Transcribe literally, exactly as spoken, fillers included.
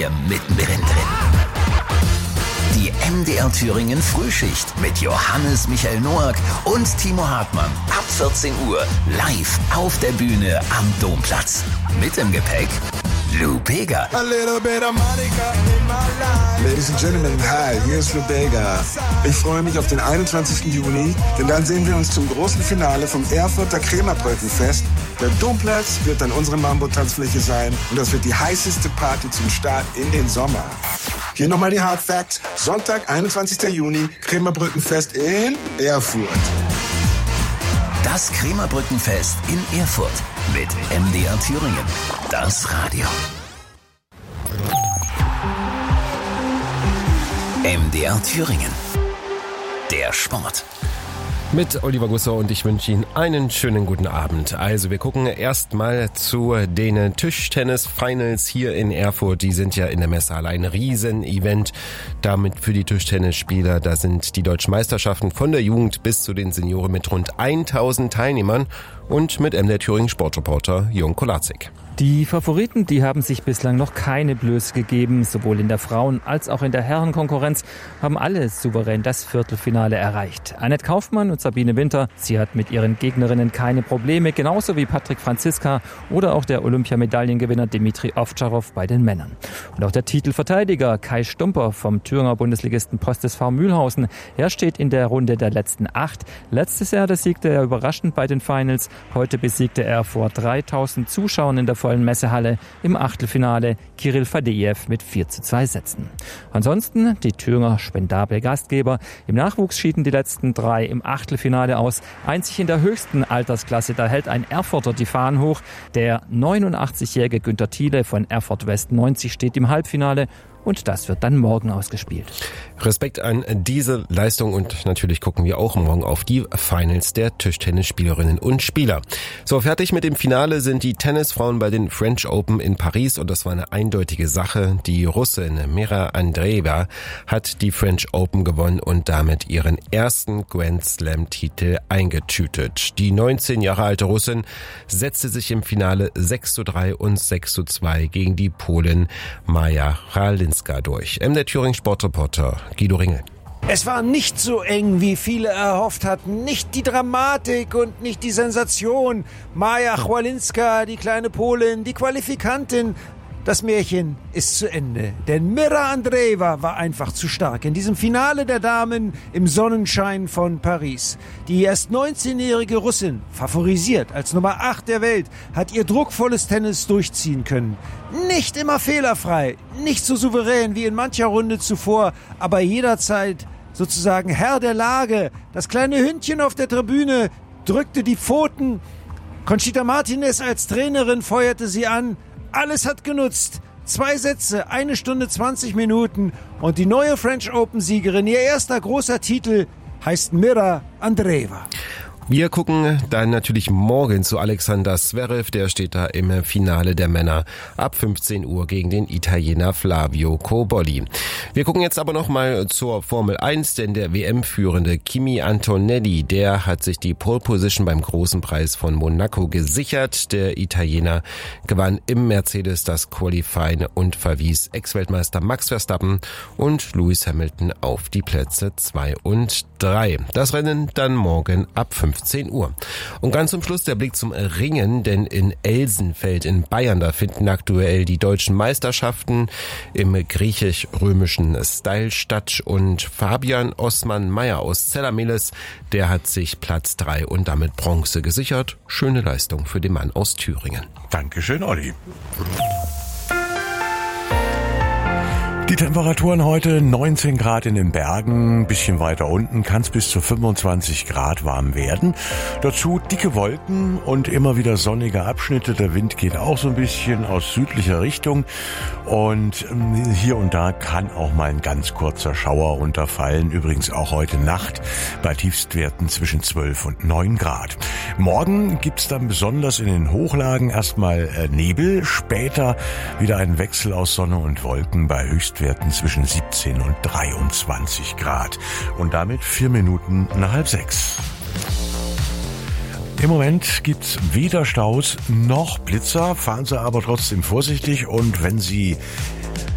hier mittendrin drin. Die M D R Thüringen Frühschicht mit Johannes Michael Noack und Timo Hartmann. Ab vierzehn Uhr live auf der Bühne am Domplatz. Mit im Gepäck Lou Bega. A little bit of Monica in my life. Ladies and Gentlemen, hi, hier ist Lou Bega. Ich freue mich auf den einundzwanzigsten Juni, denn dann sehen wir uns zum großen Finale vom Erfurter Krämerbrückenfest. Der Domplatz wird dann unsere Mambo-Tanzfläche sein und das wird die heißeste Party zum Start in den Sommer. Hier nochmal die Hard Facts. Sonntag, einundzwanzigsten Juni, Krämerbrückenfest in Erfurt. Das Krämerbrückenfest in Erfurt mit M D R Thüringen. Das Radio. M D R Thüringen. Der Sport. Mit Oliver Gusser und ich wünsche Ihnen einen schönen guten Abend. Also wir gucken erstmal zu den Tischtennis-Finals hier in Erfurt. Die sind ja in der Messehalle ein Riesen-Event. Damit für die Tischtennisspieler, da sind die deutschen Meisterschaften von der Jugend bis zu den Senioren mit rund tausend Teilnehmern und mit M D R Thüringen Sportreporter Jürgen Kolazik. Die Favoriten, die haben sich bislang noch keine Blöße gegeben. Sowohl in der Frauen- als auch in der Herrenkonkurrenz haben alle souverän das Viertelfinale erreicht. Annette Kaufmann und Sabine Winter, sie hat mit ihren Gegnerinnen keine Probleme, genauso wie Patrick Franziska oder auch der Olympiamedaillengewinner Dimitri Ovtcharov bei den Männern. Und auch der Titelverteidiger Kai Stumper vom Thüringer Bundesligisten Post S V Mühlhausen, er steht in der Runde der letzten acht. Letztes Jahr, das siegte er überraschend bei den Finals. Heute besiegte er vor dreitausend Zuschauern in der vollen Messehalle im Achtelfinale Kirill Fadejew mit vier zu zwei Sätzen. Ansonsten die Thüringer spendable Gastgeber. Im Nachwuchs schieden die letzten drei im Achtelfinale aus. Einzig in der höchsten Altersklasse, da hält ein Erfurter die Fahnen hoch. Der neunundachtzigjährige Günter Thiele von Erfurt West neunzig steht im Halbfinale. Und das wird dann morgen ausgespielt. Respekt an diese Leistung und natürlich gucken wir auch morgen auf die Finals der Tischtennisspielerinnen und Spieler. So, fertig mit dem Finale sind die Tennisfrauen bei den French Open in Paris und das war eine eindeutige Sache. Die Russin Mira Andreeva hat die French Open gewonnen und damit ihren ersten Grand Slam Titel eingetütet. Die neunzehn Jahre alte Russin setzte sich im Finale sechs zu drei und sechs zu zwei gegen die Polin Maja Halinska durch. M D R Thüringen Sportreporter Guido Ringel. Es war nicht so eng, wie viele erhofft hatten. Nicht die Dramatik und nicht die Sensation. Maja Chwalinska, die kleine Polin, die Qualifikantin. Das Märchen ist zu Ende, denn Mira Andreeva war einfach zu stark in diesem Finale der Damen im Sonnenschein von Paris. Die erst neunzehnjährige Russin, favorisiert als Nummer acht der Welt, hat ihr druckvolles Tennis durchziehen können. Nicht immer fehlerfrei, nicht so souverän wie in mancher Runde zuvor, aber jederzeit sozusagen Herr der Lage. Das kleine Hündchen auf der Tribüne drückte die Pfoten. Conchita Martinez als Trainerin feuerte sie an. Alles hat genutzt. Zwei Sätze, eine Stunde zwanzig Minuten und die neue French Open-Siegerin, ihr erster großer Titel, heißt Mira Andreeva. Wir gucken dann natürlich morgen zu Alexander Zverev, der steht da im Finale der Männer ab fünfzehn Uhr gegen den Italiener Flavio Cobolli. Wir gucken jetzt aber noch mal zur Formel eins, denn der W M-Führende Kimi Antonelli, der hat sich die Pole Position beim Großen Preis von Monaco gesichert. Der Italiener gewann im Mercedes das Qualifying und verwies Ex-Weltmeister Max Verstappen und Lewis Hamilton auf die Plätze zwei und drei. Das Rennen dann morgen ab fünfzehn Uhr. Und ganz zum Schluss der Blick zum Ringen, denn in Elsenfeld in Bayern, da finden aktuell die deutschen Meisterschaften im griechisch-römischen Style statt und Fabian Osman-Meyer aus Zellameles, der hat sich Platz drei und damit Bronze gesichert. Schöne Leistung für den Mann aus Thüringen. Dankeschön, Olli. Die Temperaturen heute neunzehn Grad in den Bergen, ein bisschen weiter unten kann es bis zu fünfundzwanzig Grad warm werden. Dazu dicke Wolken und immer wieder sonnige Abschnitte. Der Wind geht auch so ein bisschen aus südlicher Richtung und hier und da kann auch mal ein ganz kurzer Schauer runterfallen. Übrigens auch heute Nacht bei Tiefstwerten zwischen zwölf und neun Grad. Morgen gibt's dann besonders in den Hochlagen erstmal Nebel, später wieder ein Wechsel aus Sonne und Wolken bei Höchstwerten zwischen siebzehn und dreiundzwanzig Grad. Und damit vier Minuten nach halb sechs. Im Moment gibt's weder Staus noch Blitzer. Fahren Sie aber trotzdem vorsichtig und wenn Sie